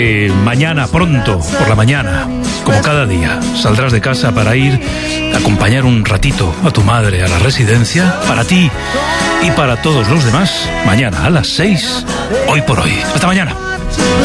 Mañana, pronto, por la mañana, como cada día, saldrás de casa para ir a acompañar un ratito a tu madre a la residencia, para ti y para todos los demás, mañana a las 6, hoy por hoy. Hasta mañana.